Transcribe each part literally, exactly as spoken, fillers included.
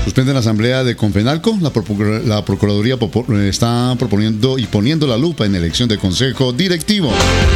Suspende la asamblea de Confenalco. La, Procur- la Procuraduría está proponiendo y poniendo la lupa en elección de consejo directivo.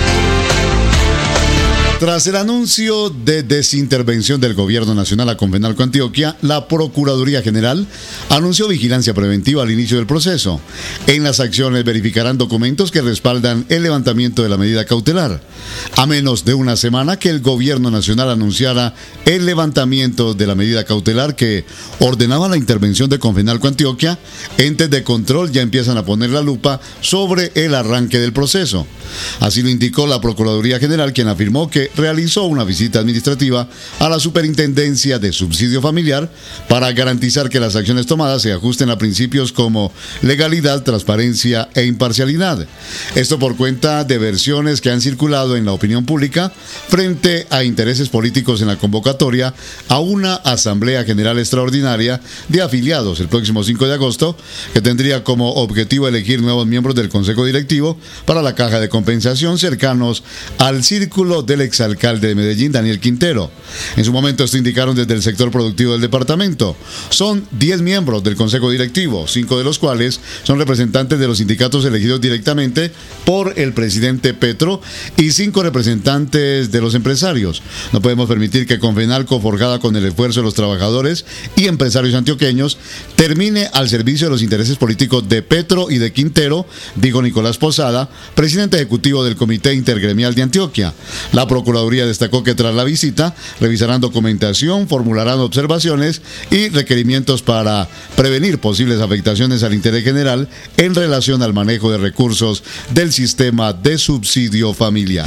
Tras el anuncio de desintervención del Gobierno Nacional a Confenalco Antioquia, la Procuraduría General anunció vigilancia preventiva al inicio del proceso. En las acciones verificarán documentos que respaldan el levantamiento de la medida cautelar. A menos de una semana que el Gobierno Nacional anunciara el levantamiento de la medida cautelar que ordenaba la intervención de Confenalco Antioquia, entes de control ya empiezan a poner la lupa sobre el arranque del proceso. Así lo indicó la Procuraduría General, quien afirmó que realizó una visita administrativa a la Superintendencia de Subsidio Familiar para garantizar que las acciones tomadas se ajusten a principios como legalidad, transparencia e imparcialidad. Esto por cuenta de versiones que han circulado en la opinión pública frente a intereses políticos en la convocatoria a una Asamblea General Extraordinaria de afiliados el próximo cinco de agosto, que tendría como objetivo elegir nuevos miembros del Consejo Directivo para la Caja de Compensación cercanos al círculo del exalcalde de Medellín, Daniel Quintero. En su momento esto indicaron desde el sector productivo del departamento. Son diez miembros del Consejo Directivo, cinco de los cuales son representantes de los sindicatos elegidos directamente por el presidente Petro y cinco representantes de los empresarios. No podemos permitir que Confenalco, forjada con el esfuerzo de los trabajadores y empresarios antioqueños, termine al servicio de los intereses políticos de Petro y de Quintero, dijo Nicolás Posada, presidente ejecutivo del Comité Intergremial de Antioquia. La Procuraduría destacó que tras la visita revisarán documentación, formularán observaciones y requerimientos para prevenir posibles afectaciones al interés general en relación al manejo de recursos del sistema de subsidio familiar.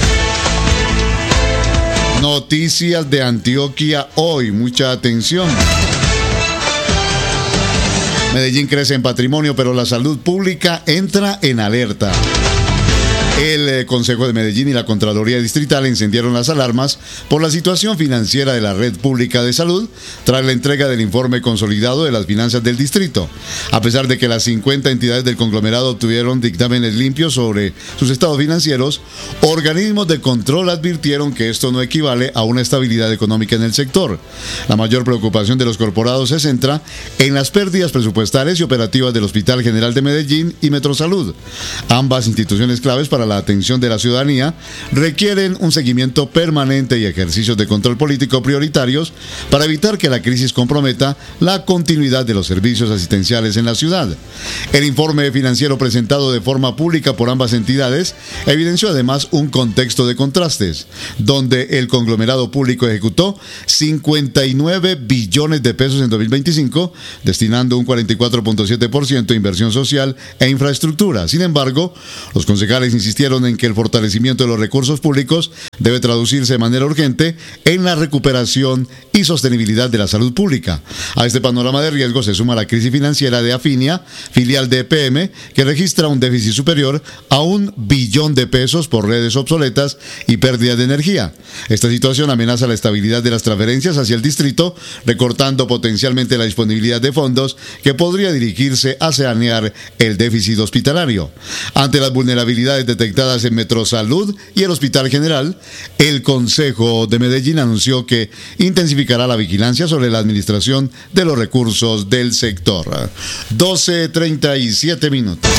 Noticias de Antioquia hoy, mucha atención. Medellín crece en patrimonio, pero la salud pública entra en alerta. El Consejo de Medellín y la Contraloría Distrital encendieron las alarmas por la situación financiera de la red pública de salud tras la entrega del informe consolidado de las finanzas del distrito. A pesar de que las cincuenta entidades del conglomerado obtuvieron dictámenes limpios sobre sus estados financieros, organismos de control advirtieron que esto no equivale a una estabilidad económica en el sector. La mayor preocupación de los corporados se centra en las pérdidas presupuestales y operativas del Hospital General de Medellín y Metrosalud. Ambas instituciones claves para la atención de la ciudadanía requieren un seguimiento permanente y ejercicios de control político prioritarios para evitar que la crisis comprometa la continuidad de los servicios asistenciales en la ciudad. El informe financiero presentado de forma pública por ambas entidades evidenció además un contexto de contrastes, donde el conglomerado público ejecutó cincuenta y nueve billones de pesos en dos mil veinticinco, destinando un cuarenta y cuatro punto siete por ciento a inversión social e infraestructura. Sin embargo, los concejales insistieron en que el fortalecimiento de los recursos públicos debe traducirse de manera urgente en la recuperación y sostenibilidad de la salud pública. A este panorama de riesgo se suma la crisis financiera de Afinia, filial de E P M, que registra un déficit superior a un billón de pesos por redes obsoletas y pérdidas de energía. Esta situación amenaza la estabilidad de las transferencias hacia el distrito, recortando potencialmente la disponibilidad de fondos que podría dirigirse a sanear el déficit hospitalario. Ante las vulnerabilidades detectadas en Metrosalud y el Hospital General, el Consejo de Medellín anunció que intensificará la vigilancia sobre la administración de los recursos del sector. doce treinta y siete minutos.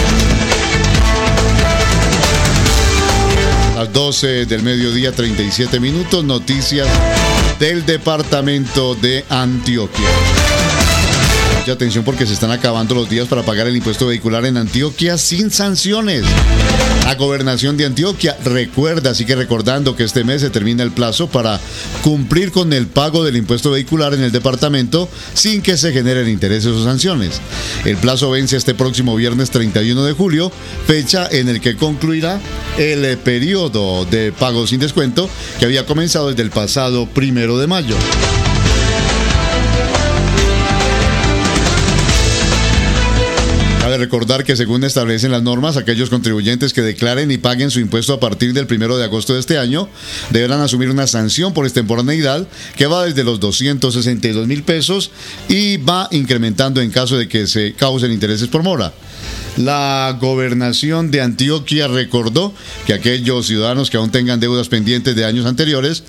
Las doce del mediodía, treinta y siete minutos, noticias del departamento de Antioquia. Mucha atención porque se están acabando los días para pagar el impuesto vehicular en Antioquia sin sanciones. La gobernación de Antioquia recuerda, así que recordando que este mes se termina el plazo para cumplir con el pago del impuesto vehicular en el departamento sin que se generen intereses o sanciones. El plazo vence este próximo viernes treinta y uno de julio, fecha en el que concluirá el periodo de pago sin descuento que había comenzado desde el pasado primero de mayo. Cabe recordar que según establecen las normas, aquellos contribuyentes que declaren y paguen su impuesto a partir del primero de agosto de este año deberán asumir una sanción por extemporaneidad que va desde los doscientos sesenta y dos mil pesos y va incrementando en caso de que se causen intereses por mora. La gobernación de Antioquia recordó que aquellos ciudadanos que aún tengan deudas pendientes de años anteriores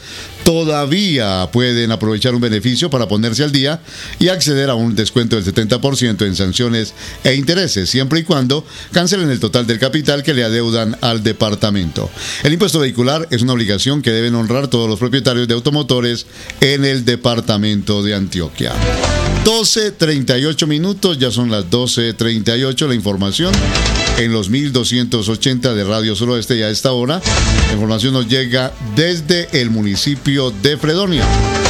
todavía pueden aprovechar un beneficio para ponerse al día y acceder a un descuento del setenta por ciento en sanciones e intereses, siempre y cuando cancelen el total del capital que le adeudan al departamento. El impuesto vehicular es una obligación que deben honrar todos los propietarios de automotores en el departamento de Antioquia. doce treinta y ocho minutos, ya son las doce treinta y ocho, la información en los mil doscientos ochenta de Radio Suroeste y a esta hora la información nos llega desde el municipio de Fredonia.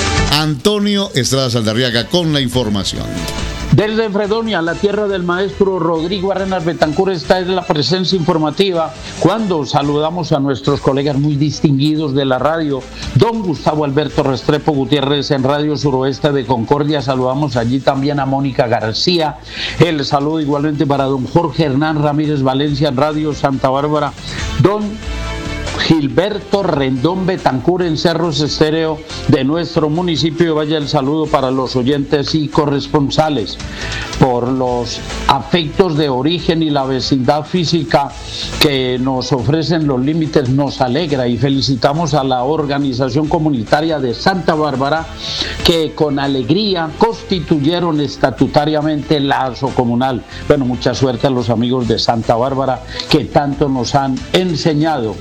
Antonio Estrada Saldarriaga con la información. Desde Fredonia, la tierra del maestro Rodrigo Arenas Betancur, esta es la presencia informativa cuando saludamos a nuestros colegas muy distinguidos de la radio. Don Gustavo Alberto Restrepo Gutiérrez en Radio Suroeste de Concordia, saludamos allí también a Mónica García. El saludo igualmente para don Jorge Hernán Ramírez Valencia en Radio Santa Bárbara. Don Gilberto Rendón Betancur en Cerros Estéreo de nuestro municipio. Vaya el saludo para los oyentes y corresponsales. Por los afectos de origen y la vecindad física que nos ofrecen los límites, nos alegra y felicitamos a la organización comunitaria de Santa Bárbara que con alegría constituyeron estatutariamente la Asocomunal. Bueno, mucha suerte a los amigos de Santa Bárbara que tanto nos han enseñado.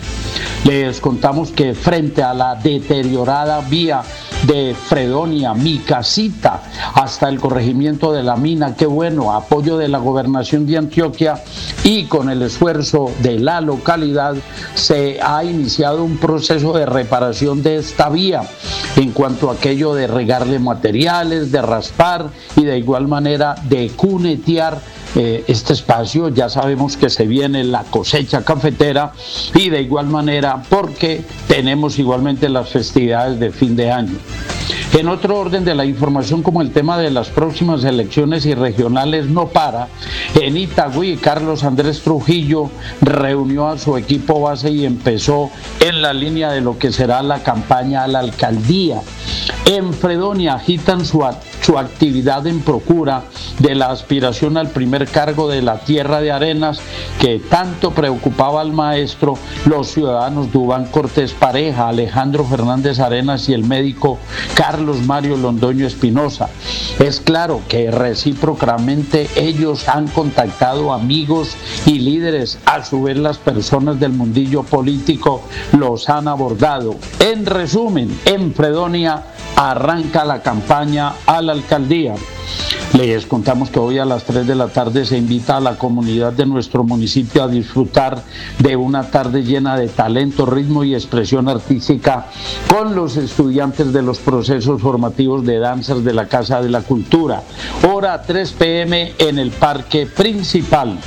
Les contamos que frente a la deteriorada vía de Fredonia, mi casita, hasta el corregimiento de la mina, qué bueno, apoyo de la gobernación de Antioquia y con el esfuerzo de la localidad se ha iniciado un proceso de reparación de esta vía en cuanto a aquello de regarle materiales, de raspar y de igual manera de cunetear Eh, este espacio. Ya sabemos que se viene la cosecha cafetera y de igual manera porque tenemos igualmente las festividades de fin de año. En otro orden de la información, como el tema de las próximas elecciones y regionales no para, en Itagüí Carlos Andrés Trujillo reunió a su equipo base y empezó en la línea de lo que será la campaña a la alcaldía. En Fredonia agitan su, su actividad en procura de la aspiración al primer cargo de la Tierra de Arenas que tanto preocupaba al maestro, los ciudadanos Dubán Cortés Pareja, Alejandro Fernández Arenas y el médico Carlos Mario Londoño Espinosa. Es claro que recíprocamente ellos han contactado amigos y líderes, a su vez las personas del mundillo político los han abordado. En resumen, en Fredonia arranca la campaña a la alcaldía. Les contamos que hoy a las tres de la tarde se invita a la comunidad de nuestro municipio a disfrutar de una tarde llena de talento, ritmo y expresión artística con los estudiantes de los procesos formativos de danzas de la Casa de la Cultura. Hora tres pe eme en el parque principal.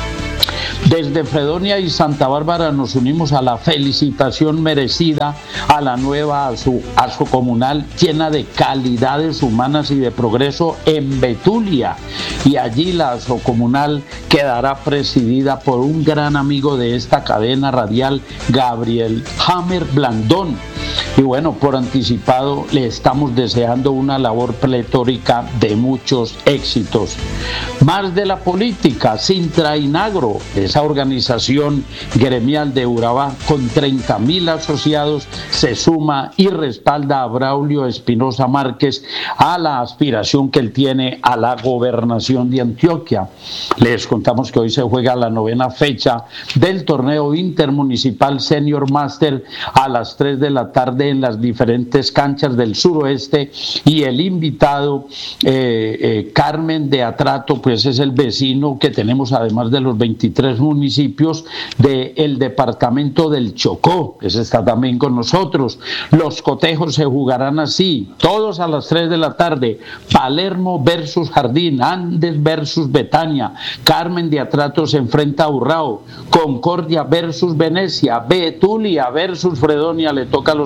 Desde Fredonia y Santa Bárbara nos unimos a la felicitación merecida a la nueva Asocomunal llena de calidades humanas y de progreso en Betulia. Y allí la Asocomunal quedará presidida por un gran amigo de esta cadena radial, Gabriel Hammer Blandón. Y bueno, por anticipado le estamos deseando una labor pletórica de muchos éxitos. Más de la política, Sintra Inagro, esa organización gremial de Urabá con treinta mil asociados, se suma y respalda a Braulio Espinosa Márquez a la aspiración que él tiene a la gobernación de Antioquia. Les contamos que hoy se juega la novena fecha del torneo intermunicipal Senior Master a las tres de la tarde en las diferentes canchas del suroeste, y el invitado eh, eh, Carmen de Atrato pues es el vecino que tenemos, además de los veintitrés municipios del departamento del Chocó, ese está también con nosotros. Los cotejos se jugarán así, todos a las tres de la tarde: Palermo versus Jardín, Andes versus Betania, Carmen de Atrato se enfrenta a Urrao, Concordia versus Venecia, Betulia versus Fredonia, le toca a los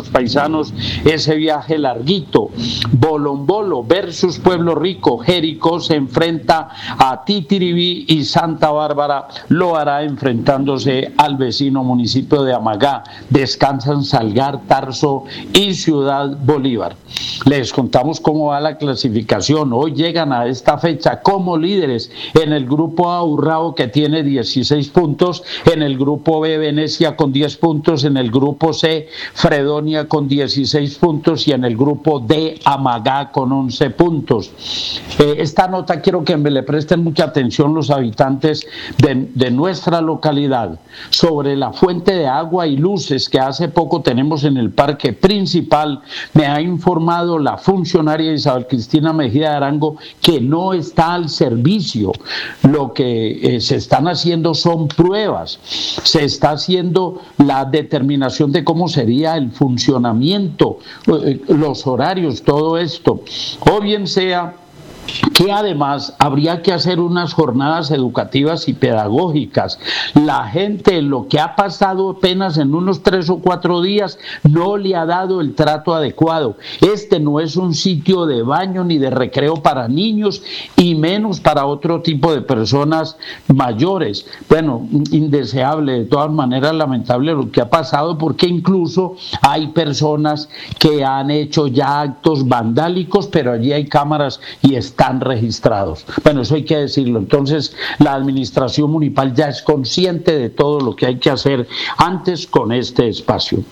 los paisanos ese viaje larguito. Bolombolo versus Pueblo Rico. Jericó se enfrenta a Titiribí y Santa Bárbara lo hará enfrentándose al vecino municipio de Amagá. Descansan Salgar, Tarso y Ciudad Bolívar. Les contamos cómo va la clasificación. Hoy llegan a esta fecha como líderes en el grupo A Urrao, que tiene dieciséis puntos, en el grupo B Venecia con diez puntos, en el grupo C Fredonia con dieciséis puntos y en el grupo D Amagá con once puntos. Eh, esta nota quiero que me le presten mucha atención los habitantes de, de nuestra localidad sobre la fuente de agua y luces que hace poco tenemos en el parque principal. Me ha informado la funcionaria Isabel Cristina Mejía de Arango que no está al servicio. Lo que eh, se están haciendo son pruebas, se está haciendo la determinación de cómo sería el funcionamiento, eh, los horarios, todo esto, o bien sea que además habría que hacer unas jornadas educativas y pedagógicas. La gente, lo que ha pasado apenas en unos tres o cuatro días, no le ha dado el trato adecuado. Este no es un sitio de baño ni de recreo para niños y menos para otro tipo de personas mayores. Bueno, indeseable, de todas maneras lamentable lo que ha pasado, porque incluso hay personas que han hecho ya actos vandálicos, pero allí hay cámaras y están registrados. Bueno, eso hay que decirlo. Entonces, la administración municipal ya es consciente de todo lo que hay que hacer antes con este espacio.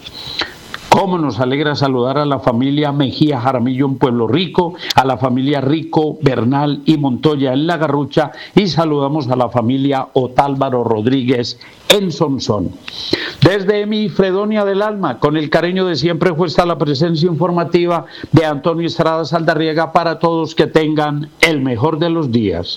Cómo nos alegra saludar a la familia Mejía Jaramillo en Pueblo Rico, a la familia Rico, Bernal y Montoya en La Garrucha, y saludamos a la familia Otálvaro Rodríguez en Sonsón. Desde mi Fredonia del Alma, con el cariño de siempre, fue esta la presencia informativa de Antonio Estrada Saldarriaga para todos. Que tengan el mejor de los días.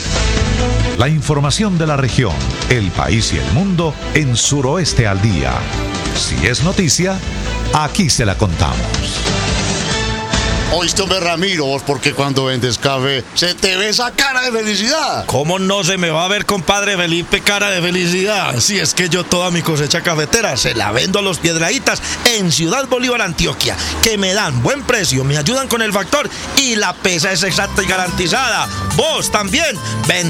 La información de la región, el país y el mundo en Suroeste al Día. Si es noticia, aquí se la contamos. Oíste, hombre, Ramiro, vos, porque cuando vendes café se te ve esa cara de felicidad. ¿Cómo no se me va a ver, compadre Felipe, cara de felicidad? Si es que yo toda mi cosecha cafetera se la vendo a los Piedraítas en Ciudad Bolívar, Antioquia, que me dan buen precio, me ayudan con el factor y la pesa es exacta y garantizada. Vos también, ven